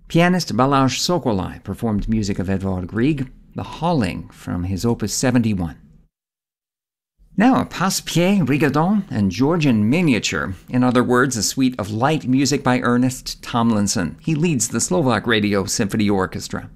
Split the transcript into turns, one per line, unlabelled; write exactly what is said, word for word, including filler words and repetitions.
Pianist Balázs Szokolai performed music of Edvard Grieg, The Hauling from his Opus seventy-one. Now a passe-pied, rigodon, and Georgian miniature. In other words, a suite of light music by Ernest Tomlinson. He leads the Slovak Radio Symphony Orchestra.